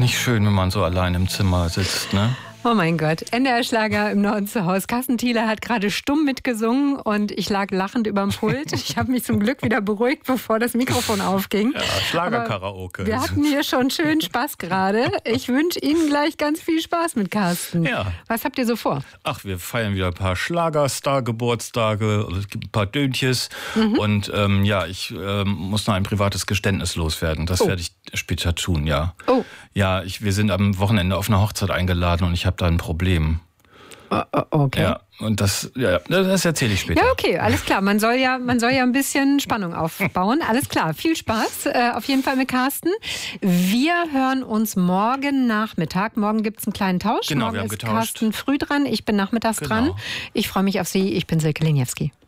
Nicht schön, wenn man so allein im Zimmer sitzt, ne? Oh mein Gott, NDR Schlager im Norden zu Hause. Carsten Thiele hat gerade stumm mitgesungen und ich lag lachend überm Pult. Ich habe mich zum Glück wieder beruhigt, bevor das Mikrofon aufging. Ja, Schlagerkaraoke. Wir hatten hier schon schön Spaß gerade. Ich wünsche Ihnen gleich ganz viel Spaß mit Carsten. Ja. Was habt ihr so vor? Ach, wir feiern wieder ein paar Schlagerstar-Geburtstage, es gibt ein paar Döntjes. Und ich muss noch ein privates Geständnis loswerden. Das werde ich später tun, ja. Oh. Ja, wir sind am Wochenende auf eine Hochzeit eingeladen und ich habe da ein Problem. Okay. Ja, und das erzähle ich später. Ja, okay, alles klar. Man soll ja ein bisschen Spannung aufbauen. Alles klar, viel Spaß auf jeden Fall mit Carsten. Wir hören uns morgen Nachmittag. Morgen gibt es einen kleinen Tausch. Genau, morgen wir haben ist getauscht. Carsten früh dran, ich bin nachmittags dran. Ich freue mich auf Sie, ich bin Silke Leniewski.